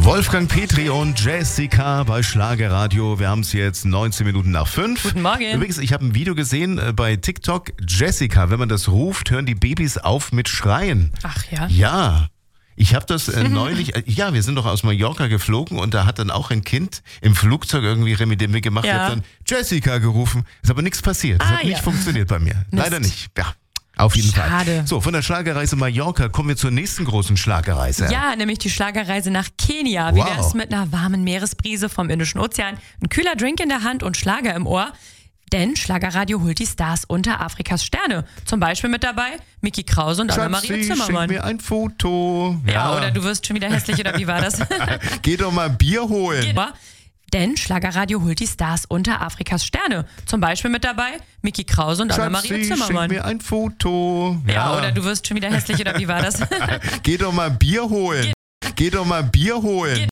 Wolfgang Petri und Jessica bei Schlagerradio. Wir haben es jetzt 19 Minuten nach 5. Guten Morgen. Übrigens, ich habe ein Video gesehen bei TikTok. Jessica, wenn man das ruft, hören die Babys auf mit Schreien. Ach ja? Ja. Ich habe das neulich, wir sind doch aus Mallorca geflogen und da hat dann auch ein Kind im Flugzeug irgendwie Remi Demi gemacht. Ja. Ich habe dann Jessica gerufen. Ist aber nichts passiert. Das hat nicht funktioniert bei mir. Mist. Leider nicht. Ja. Auf jeden Fall. Schade. So, von der Schlagerreise Mallorca kommen wir zur nächsten großen Schlagerreise. Ja, nämlich die Schlagerreise nach Kenia. Wie Wow. wär's mit einer warmen Meeresbrise vom Indischen Ozean, ein kühler Drink in der Hand und Schlager im Ohr? Denn Schlagerradio holt die Stars unter Afrikas Sterne. Zum Beispiel mit dabei Micky Krause und Anna-Maria Schatzi, Zimmermann. schick mir ein Foto. Ja, oder du wirst schon wieder hässlich, oder wie war das? Geh doch mal ein Bier holen. Denn Schlagerradio holt die Stars unter Afrikas Sterne. Zum Beispiel mit dabei Micky Krause und Anna-Maria Schatzi, Zimmermann. schick mir ein Foto. Ja, oder du wirst schon wieder hässlich, oder wie war das? Geh doch mal ein Bier holen. Geh doch mal ein Bier holen.